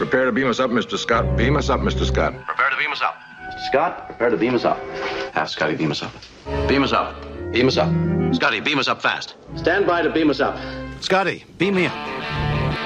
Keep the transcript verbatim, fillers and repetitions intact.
Prepare to beam us up, Mister Scott. Beam us up, Mister Scott. Prepare to beam us up. Mister Scott, prepare to beam us up. Have Scotty beam us up. Beam us up. Beam us up. Scotty, beam us up fast. Stand by to beam us up. Scotty, beam me up.